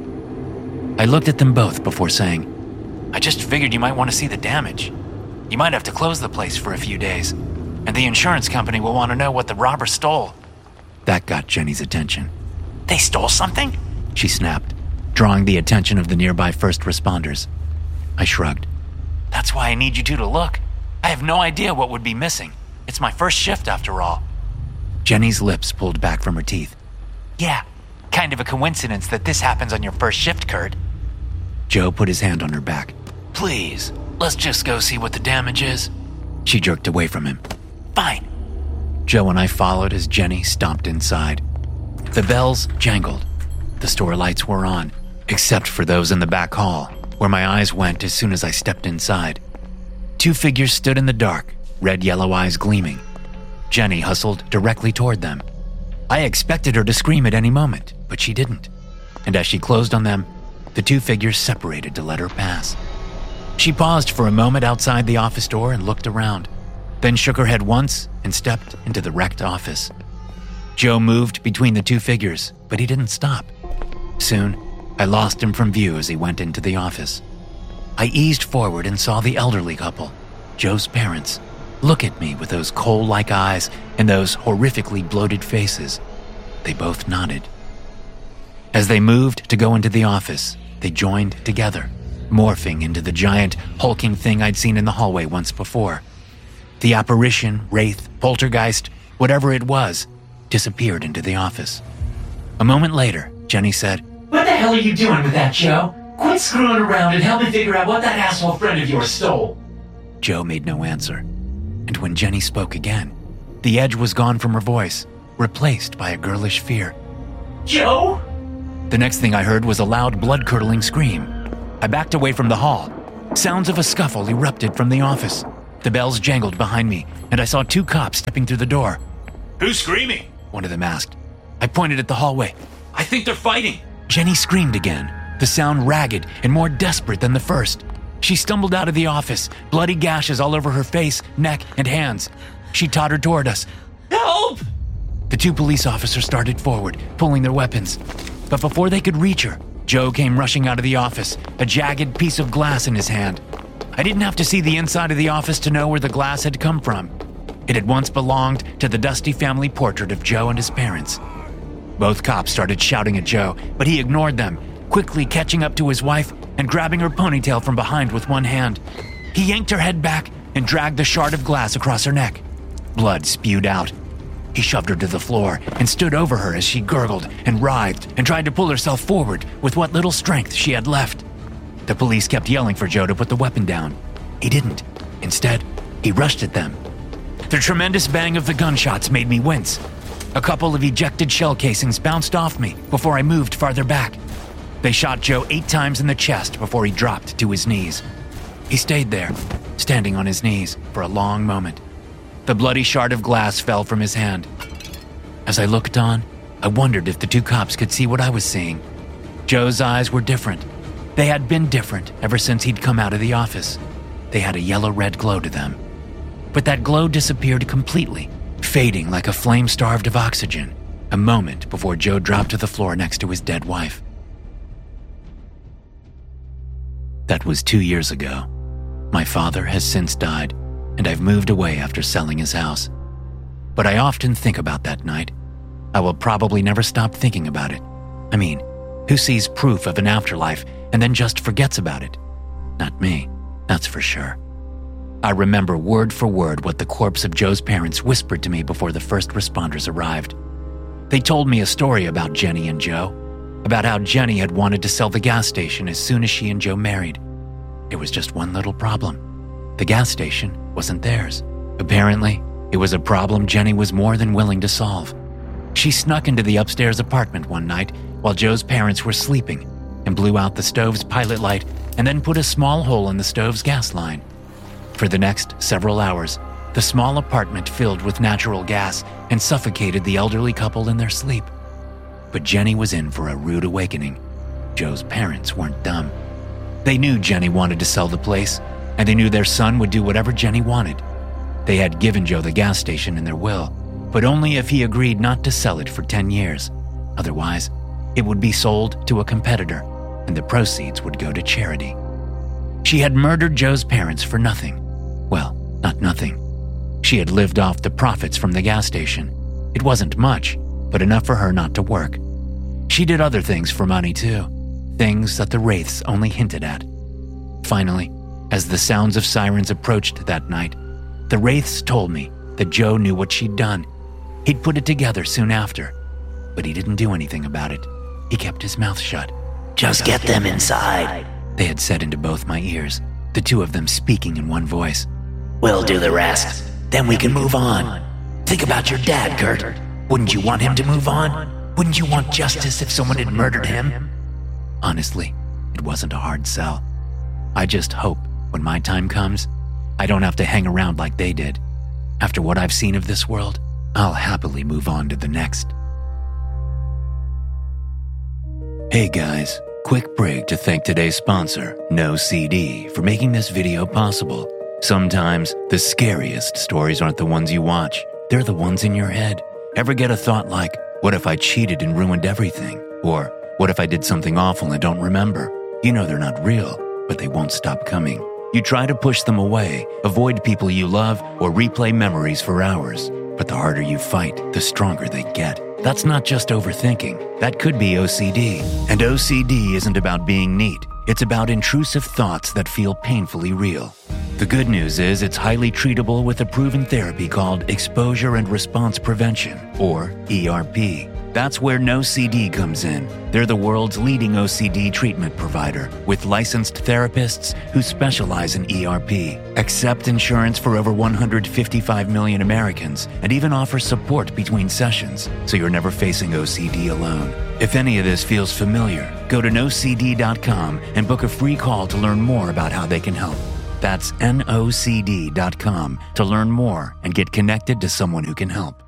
A: I looked at them both before saying, I just figured you might want to see the damage. You might have to close the place for a few days, and the insurance company will want to know what the robber stole. That got Jenny's attention. They stole something? She snapped, drawing the attention of the nearby first responders. I shrugged. That's why I need you two to look. I have no idea what would be missing. It's my first shift after all. Jenny's lips pulled back from her teeth. Yeah, kind of a coincidence that this happens on your first shift, Kurt. Joe put his hand on her back. Please, let's just go see what the damage is. She jerked away from him. Fine. Joe and I followed as Jenny stomped inside. The bells jangled. The store lights were on, except for those in the back hall, where my eyes went as soon as I stepped inside. Two figures stood in the dark, red-yellow eyes gleaming. Jenny hustled directly toward them. I expected her to scream at any moment, but she didn't. And as she closed on them, the two figures separated to let her pass. She paused for a moment outside the office door and looked around, then shook her head once and stepped into the wrecked office. Joe moved between the two figures, but he didn't stop. Soon, I lost him from view as he went into the office. I eased forward and saw the elderly couple, Joe's parents, look at me with those coal-like eyes and those horrifically bloated faces. They both nodded. As they moved to go into the office, they joined together, morphing into the giant, hulking thing I'd seen in the hallway once before. The apparition, wraith, poltergeist, whatever it was, disappeared into the office. A moment later, Jenny said,
B: What the hell are you doing with that, Joe? Quit screwing around and help me figure out what that asshole friend of yours stole.
A: Joe made no answer. And when Jenny spoke again, the edge was gone from her voice, replaced by a girlish fear.
B: Joe?
A: The next thing I heard was a loud, blood-curdling scream. I backed away from the hall. Sounds of a scuffle erupted from the office. The bells jangled behind me, and I saw 2 cops stepping through the door.
C: Who's screaming?
A: One of them asked. I pointed at the hallway.
C: I think they're fighting.
A: Jenny screamed again, the sound ragged and more desperate than the first. She stumbled out of the office, bloody gashes all over her face, neck, and hands. She tottered toward us.
C: Help!
A: The 2 police officers started forward, pulling their weapons. But before they could reach her, Joe came rushing out of the office, a jagged piece of glass in his hand. I didn't have to see the inside of the office to know where the glass had come from. It had once belonged to the dusty family portrait of Joe and his parents. Both cops started shouting at Joe, but he ignored them, quickly catching up to his wife and grabbing her ponytail from behind with one hand. He yanked her head back and dragged the shard of glass across her neck. Blood spewed out. He shoved her to the floor and stood over her as she gurgled and writhed and tried to pull herself forward with what little strength she had left. The police kept yelling for Joe to put the weapon down. He didn't. Instead, he rushed at them. The tremendous bang of the gunshots made me wince. A couple of ejected shell casings bounced off me before I moved farther back. They shot Joe 8 times in the chest before he dropped to his knees. He stayed there, standing on his knees for a long moment. The bloody shard of glass fell from his hand. As I looked on, I wondered if the 2 cops could see what I was seeing. Joe's eyes were different. They had been different ever since he'd come out of the office. They had a yellow-red glow to them. But that glow disappeared completely, fading like a flame starved of oxygen, a moment before Joe dropped to the floor next to his dead wife. That was 2 years ago. My father has since died, and I've moved away after selling his house. But I often think about that night. I will probably never stop thinking about it. I mean, who sees proof of an afterlife and then just forgets about it? Not me, that's for sure. I remember word for word what the corpse of Joe's parents whispered to me before the first responders arrived. They told me a story about Jenny and Joe, about how Jenny had wanted to sell the gas station as soon as she and Joe married. It was just one little problem. The gas station wasn't theirs. Apparently, it was a problem Jenny was more than willing to solve. She snuck into the upstairs apartment one night while Joe's parents were sleeping and blew out the stove's pilot light and then put a small hole in the stove's gas line. For the next several hours, the small apartment filled with natural gas and suffocated the elderly couple in their sleep. But Jenny was in for a rude awakening. Joe's parents weren't dumb. They knew Jenny wanted to sell the place, and they knew their son would do whatever Jenny wanted. They had given Joe the gas station in their will, but only if he agreed not to sell it for 10 years. Otherwise, it would be sold to a competitor, and the proceeds would go to charity. She had murdered Joe's parents for nothing. Well, not nothing. She had lived off the profits from the gas station. It wasn't much, but enough for her not to work. She did other things for money too, things that the wraiths only hinted at. Finally, as the sounds of sirens approached that night, the wraiths told me that Joe knew what she'd done. He'd put it together soon after, but he didn't do anything about it. He kept his mouth shut.
E: Just get them inside,
A: they had said into both my ears, the 2 of them speaking in one voice.
E: We'll do the rest. Then we can move on. Think about your dad, Kurt. Wouldn't you want him to move on? Wouldn't you want justice if someone had murdered him?
A: Honestly, it wasn't a hard sell. I just hope when my time comes, I don't have to hang around like they did. After what I've seen of this world, I'll happily move on to the next. Hey guys, quick break to thank today's sponsor, NoCD, for making this video possible. Sometimes, the scariest stories aren't the ones you watch. They're the ones in your head. Ever get a thought like, what if I cheated and ruined everything? Or, what if I did something awful and don't remember? You know they're not real, but they won't stop coming. You try to push them away, avoid people you love, or replay memories for hours. But the harder you fight, the stronger they get. That's not just overthinking. That could be OCD. And OCD isn't about being neat. It's about intrusive thoughts that feel painfully real. The good news is it's highly treatable with a proven therapy called exposure and response prevention, or ERP. That's where NoCD comes in. They're the world's leading OCD treatment provider with licensed therapists who specialize in ERP, accept insurance for over 155 million Americans, and even offer support between sessions, so you're never facing OCD alone. If any of this feels familiar, go to nocd.com and book a free call to learn more about how they can help. That's nocd.com to learn more and get connected to someone who can help.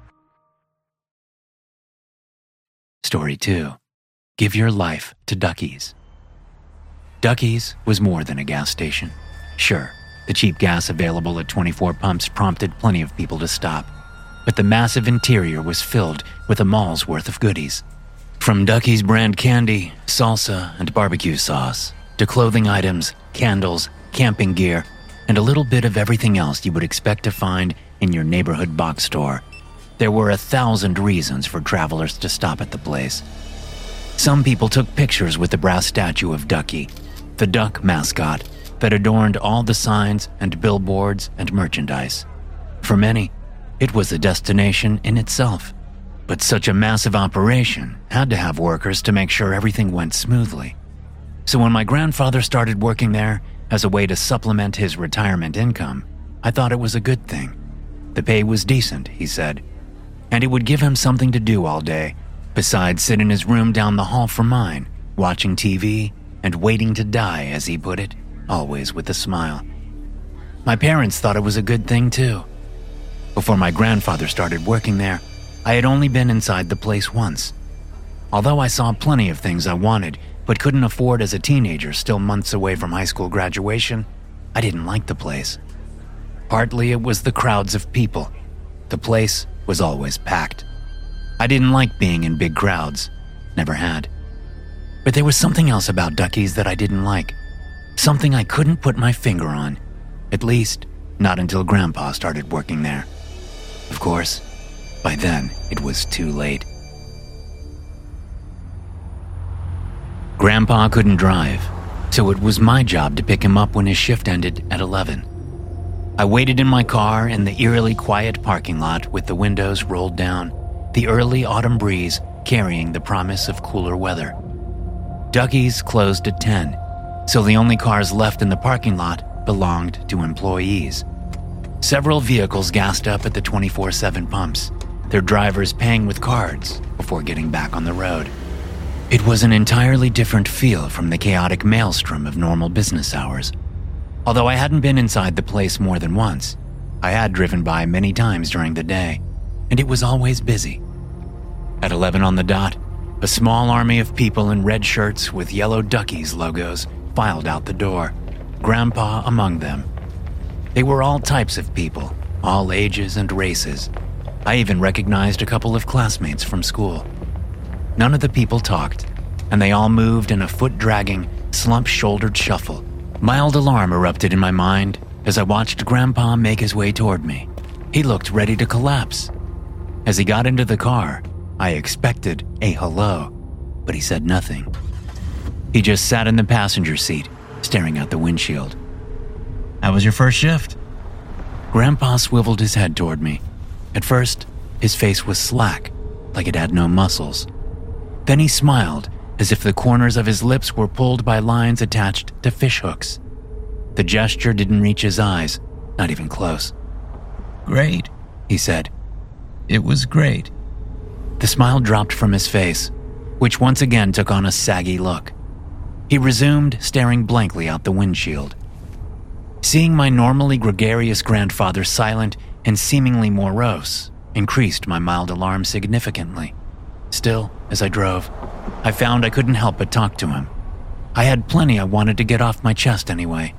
A: Story 2. Give your life to Ducky's. Ducky's was more than a gas station. Sure, the cheap gas available at 24 pumps prompted plenty of people to stop, but the massive interior was filled with a mall's worth of goodies. From Ducky's brand candy, salsa, and barbecue sauce, to clothing items, candles, camping gear, and a little bit of everything else you would expect to find in your neighborhood box store. There were 1,000 reasons for travelers to stop at the place. Some people took pictures with the brass statue of Ducky, the duck mascot that adorned all the signs and billboards and merchandise. For many, it was a destination in itself. But such a massive operation had to have workers to make sure everything went smoothly. So when my grandfather started working there as a way to supplement his retirement income, I thought it was a good thing. The pay was decent, he said, and it would give him something to do all day, besides sit in his room down the hall from mine, watching TV and waiting to die, as he put it, always with a smile. My parents thought it was a good thing too. Before my grandfather started working there, I had only been inside the place once. Although I saw plenty of things I wanted but couldn't afford as a teenager still months away from high school graduation, I didn't like the place. Partly it was the crowds of people. The place was always packed. I didn't like being in big crowds, never had. But there was something else about Ducky's that I didn't like, something I couldn't put my finger on, at least not until Grandpa started working there. Of course, by then it was too late. Grandpa couldn't drive, so it was my job to pick him up when his shift ended at 11. I waited in my car in the eerily quiet parking lot with the windows rolled down, the early autumn breeze carrying the promise of cooler weather. Ducky's closed at 10, so the only cars left in the parking lot belonged to employees. Several vehicles gassed up at the 24/7 pumps, their drivers paying with cards before getting back on the road. It was an entirely different feel from the chaotic maelstrom of normal business hours. Although I hadn't been inside the place more than once, I had driven by many times during the day, and it was always busy. At 11 on the dot, a small army of people in red shirts with yellow Ducky's logos filed out the door, Grandpa among them. They were all types of people, all ages and races. I even recognized a couple of classmates from school. None of the people talked, and they all moved in a foot-dragging, slump-shouldered shuffle. Mild alarm erupted in my mind as I watched Grandpa make his way toward me. He looked ready to collapse. As he got into the car, I expected a hello, but he said nothing. He just sat in the passenger seat, staring out the windshield. "How was your first shift?" Grandpa swiveled his head toward me. At first, his face was slack, like it had no muscles. Then he smiled, as if the corners of his lips were pulled by lines attached to fishhooks. The gesture didn't reach his eyes, not even close. "Great," he said. "It was great." The smile dropped from his face, which once again took on a saggy look. He resumed staring blankly out the windshield. Seeing my normally gregarious grandfather silent and seemingly morose increased my mild alarm significantly. Still, as I drove, I found I couldn't help but talk to him. I had plenty I wanted to get off my chest anyway.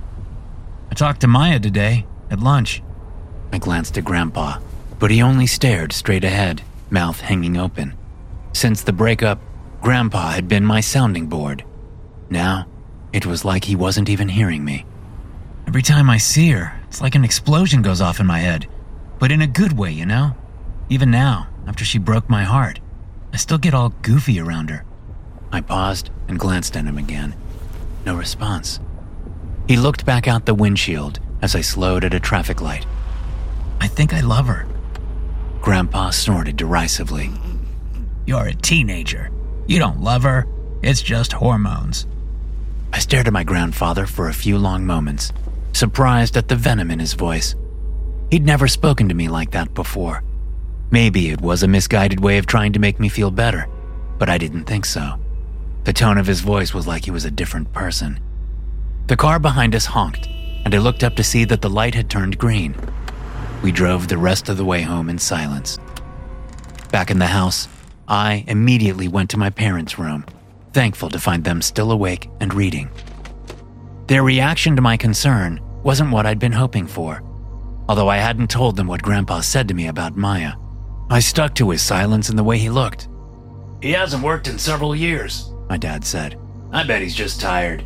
A: "I talked to Maya today, at lunch." I glanced at Grandpa, but he only stared straight ahead, mouth hanging open. Since the breakup, Grandpa had been my sounding board. Now, it was like he wasn't even hearing me. "Every time I see her, it's like an explosion goes off in my head, but in a good way, you know? Even now, after she broke my heart, I still get all goofy around her." I paused and glanced at him again. No response. He looked back out the windshield as I slowed at a traffic light. "I think I love her." Grandpa snorted derisively.
F: You're a teenager. You don't love her. It's just hormones.
A: I stared at my grandfather for a few long moments, surprised at the venom in his voice. He'd never spoken to me like that before. Maybe it was a misguided way of trying to make me feel better, but I didn't think so. The tone of his voice was like he was a different person. The car behind us honked, and I looked up to see that the light had turned green. We drove the rest of the way home in silence. Back in the house, I immediately went to my parents' room, thankful to find them still awake and reading. Their reaction to my concern wasn't what I'd been hoping for, although I hadn't told them what Grandpa said to me about Maya. I stuck to his silence and the way he looked.
C: He hasn't worked in several years,
A: my dad said.
C: I bet he's just tired.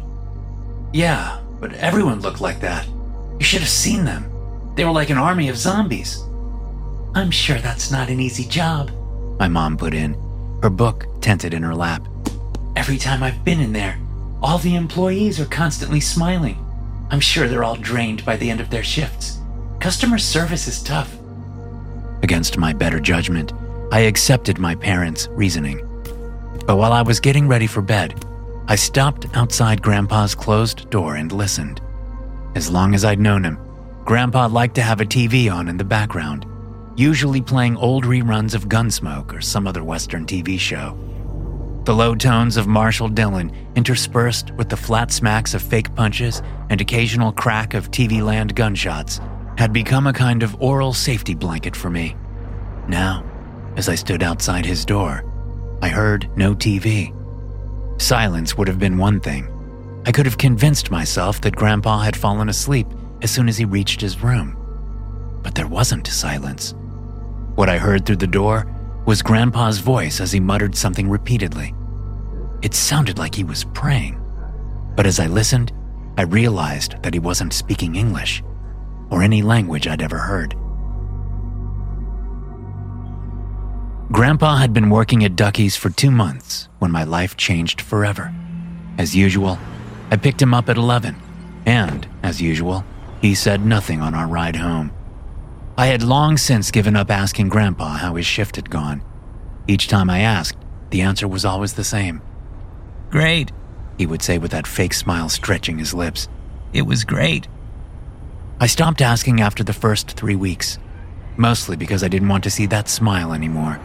B: Yeah, but everyone looked like that. You should have seen them. They were like an army of zombies. I'm sure that's not an easy job,
A: my mom put in, her book tented in her lap.
B: Every time I've been in there, all the employees are constantly smiling. I'm sure they're all drained by the end of their shifts. Customer service is tough.
A: Against my better judgment, I accepted my parents' reasoning. But while I was getting ready for bed, I stopped outside Grandpa's closed door and listened. As long as I'd known him, Grandpa liked to have a TV on in the background, usually playing old reruns of Gunsmoke or some other Western TV show. The low tones of Marshall Dillon, interspersed with the flat smacks of fake punches and occasional crack of TV land gunshots, had become a kind of oral safety blanket for me. Now, as I stood outside his door, I heard no TV. Silence would have been one thing. I could have convinced myself that Grandpa had fallen asleep as soon as he reached his room. But there wasn't silence. What I heard through the door was Grandpa's voice as he muttered something repeatedly. It sounded like he was praying. But as I listened, I realized that he wasn't speaking English or any language I'd ever heard. Grandpa had been working at Ducky's for 2 months when my life changed forever. As usual, I picked him up at 11, and, as usual, he said nothing on our ride home. I had long since given up asking Grandpa how his shift had gone. Each time I asked, the answer was always the same.
F: Great,
A: he would say with that fake smile stretching his lips.
F: It was great.
A: I stopped asking after the first 3 weeks, mostly because I didn't want to see that smile anymore.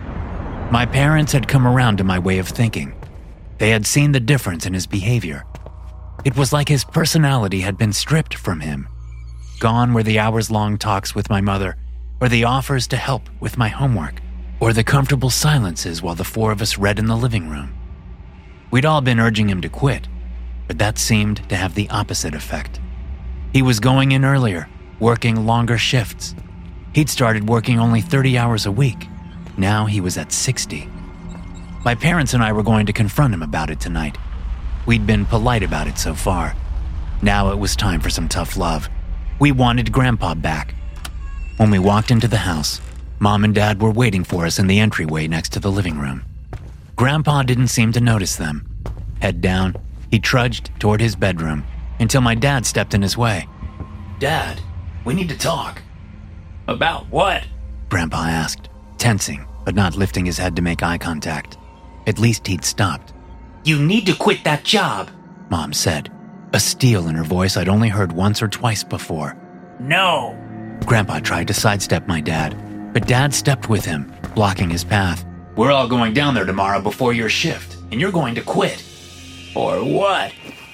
A: My parents had come around to my way of thinking. They had seen the difference in his behavior. It was like his personality had been stripped from him. Gone were the hours-long talks with my mother, or the offers to help with my homework, or the comfortable silences while the 4 of us read in the living room. We'd all been urging him to quit, but that seemed to have the opposite effect. He was going in earlier, working longer shifts. He'd started working only 30 hours a week. Now he was at 60. My parents and I were going to confront him about it tonight. We'd been polite about it so far. Now it was time for some tough love. We wanted Grandpa back. When we walked into the house, Mom and Dad were waiting for us in the entryway next to the living room. Grandpa didn't seem to notice them. Head down, he trudged toward his bedroom until my dad stepped in his way.
C: Dad, we need to talk. About what?
A: Grandpa asked, tensing, but not lifting his head to make eye contact. At least he'd stopped.
B: You need to quit that job,
A: Mom said, a steel in her voice I'd only heard once or twice before.
C: No.
A: Grandpa tried to sidestep my dad, but Dad stepped with him, blocking his path.
C: We're all going down there tomorrow before your shift, and you're going to quit. Or what?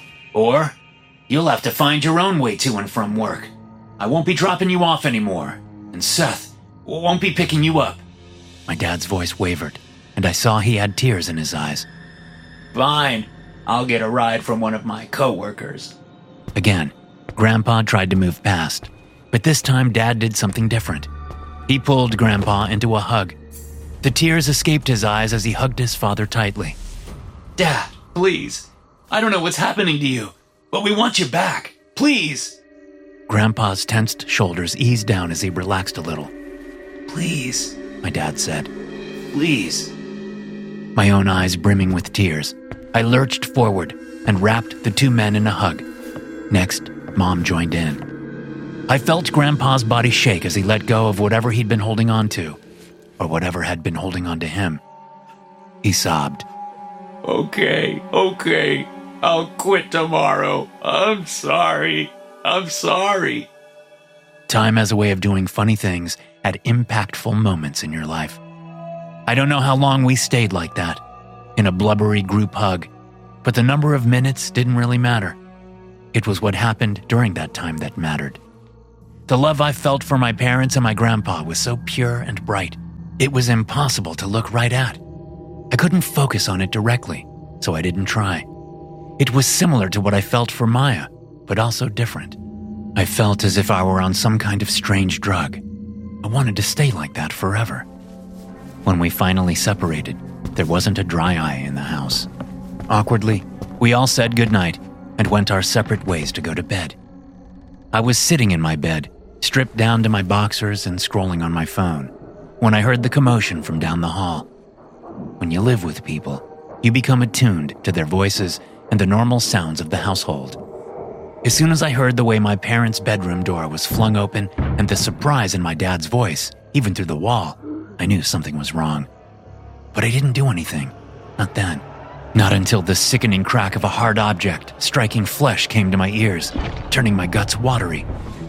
C: Or you'll have to find your own way to and from work. I won't be dropping you off anymore, and Seth won't be picking you up.
A: My dad's voice wavered, and I saw he had tears in his eyes.
C: Fine, I'll get a ride from one of my coworkers.
A: Again, Grandpa tried to move past, but this time Dad did something different. He pulled Grandpa into a hug. The tears escaped his eyes as he hugged his father tightly.
B: Dad, please. I don't know what's happening to you, but we want you back. Please.
A: Grandpa's tensed shoulders eased down as he relaxed a little.
B: Please,
A: my dad said.
B: Please.
A: My own eyes brimming with tears, I lurched forward and wrapped the 2 men in a hug. Next, Mom joined in. I felt Grandpa's body shake as he let go of whatever he'd been holding on to, or whatever had been holding on to him. He sobbed.
C: Okay, I'll quit tomorrow. I'm sorry.
A: Time has a way of doing funny things at impactful moments in your life. I don't know how long we stayed like that, in a blubbery group hug, but the number of minutes didn't really matter. It was what happened during that time that mattered. The love I felt for my parents and my grandpa was so pure and bright, it was impossible to look right at. I couldn't focus on it directly, so I didn't try. It was similar to what I felt for Maya, but also different. I felt as if I were on some kind of strange drug. I wanted to stay like that forever. When we finally separated, there wasn't a dry eye in the house. Awkwardly, we all said goodnight and went our separate ways to go to bed. I was sitting in my bed, stripped down to my boxers and scrolling on my phone, when I heard the commotion from down the hall. When you live with people, you become attuned to their voices and the normal sounds of the household. As soon as I heard the way my parents' bedroom door was flung open and the surprise in my dad's voice, even through the wall, I knew something was wrong. But I didn't do anything. Not then. Not until the sickening crack of a hard object striking flesh came to my ears, turning my guts watery.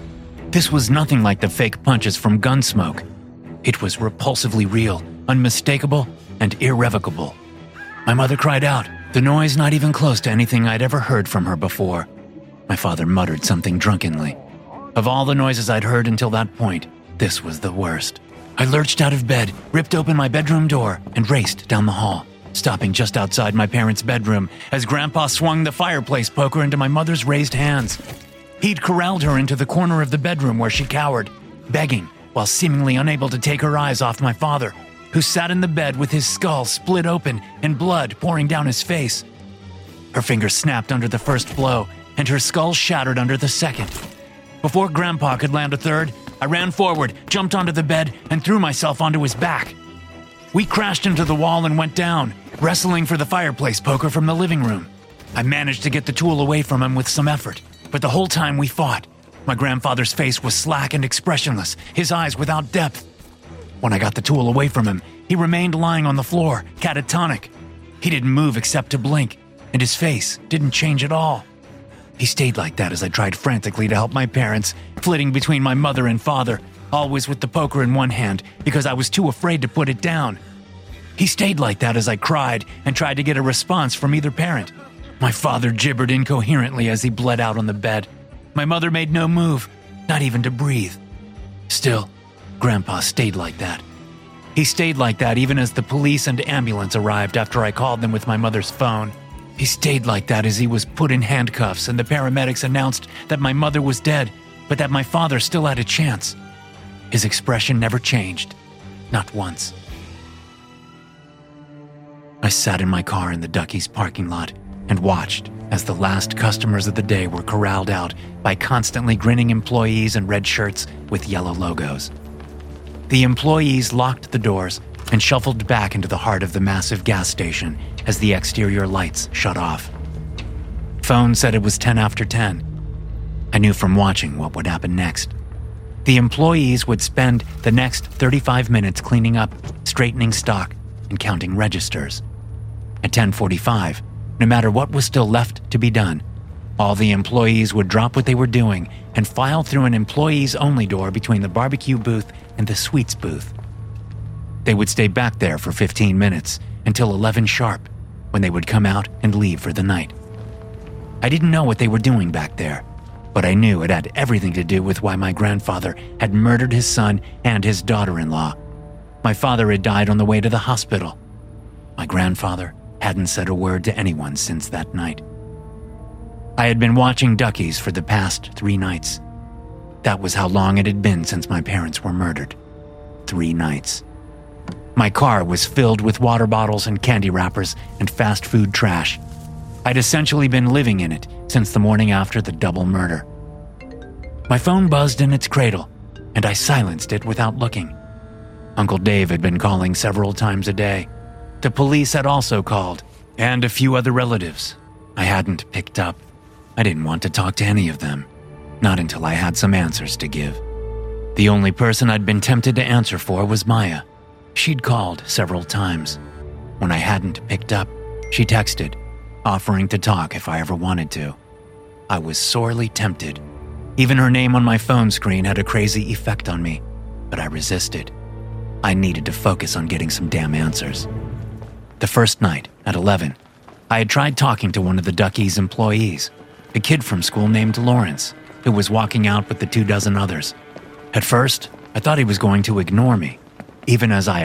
A: This was nothing like the fake punches from Gunsmoke. It was repulsively real, unmistakable, and irrevocable. My mother cried out, the noise not even close to anything I'd ever heard from her before. My father muttered something drunkenly. Of all the noises I'd heard until that point, this was the worst. I lurched out of bed, ripped open my bedroom door, and raced down the hall, stopping just outside my parents' bedroom as Grandpa swung the fireplace poker into my mother's raised hands. He'd corralled her into the corner of the bedroom where she cowered, begging, while seemingly unable to take her eyes off my father, who sat in the bed with his skull split open and blood pouring down his face. Her fingers snapped under the first blow, and her skull shattered under the second. Before Grandpa could land a third, I ran forward, jumped onto the bed, and threw myself onto his back. We crashed into the wall and went down, wrestling for the fireplace poker from the living room. I managed to get the tool away from him with some effort, but the whole time we fought, my grandfather's face was slack and expressionless, his eyes without depth. When I got the tool away from him, he remained lying on the floor, catatonic. He didn't move except to blink, and his face didn't change at all. He stayed like that as I tried frantically to help my parents, flitting between my mother and father, always with the poker in one hand because I was too afraid to put it down. He stayed like that as I cried and tried to get a response from either parent. My father gibbered incoherently as he bled out on the bed. My mother made no move, not even to breathe. Still, Grandpa stayed like that. He stayed like that even as the police and ambulance arrived after I called them with my mother's phone. He stayed like that as he was put in handcuffs and the paramedics announced that my mother was dead, but that my father still had a chance. His expression never changed, not once. I sat in my car in the Ducky's parking lot and watched as the last customers of the day were corralled out by constantly grinning employees in red shirts with yellow logos. The employees locked the doors and shuffled back into the heart of the massive gas station as the exterior lights shut off. Phone said it was 10 after 10. I knew from watching what would happen next. The employees would spend the next 35 minutes cleaning up, straightening stock, and counting registers. At 10:45, no matter what was still left to be done, all the employees would drop what they were doing and file through an employees-only door between the barbecue booth and the sweets booth. They would stay back there for 15 minutes until 11 sharp, when they would come out and leave for the night. I didn't know what they were doing back there, but I knew it had everything to do with why my grandfather had murdered his son and his daughter-in-law. My father had died on the way to the hospital. My grandfather hadn't said a word to anyone since that night. I had been watching Ducky's for the past 3 nights. That was how long it had been since my parents were murdered. 3 nights. My car was filled with water bottles and candy wrappers and fast food trash. I'd essentially been living in it since the morning after the double murder. My phone buzzed in its cradle, and I silenced it without looking. Uncle Dave had been calling several times a day. The police had also called, and a few other relatives. I hadn't picked up. I didn't want to talk to any of them, not until I had some answers to give. The only person I'd been tempted to answer for was Maya. She'd called several times. When I hadn't picked up, she texted, offering to talk if I ever wanted to. I was sorely tempted. Even her name on my phone screen had a crazy effect on me, but I resisted. I needed to focus on getting some damn answers. The first night, at 11, I had tried talking to one of the Duckies' employees, a kid from school named Lawrence, who was walking out with the 24 others. At first, I thought he was going to ignore me, even as I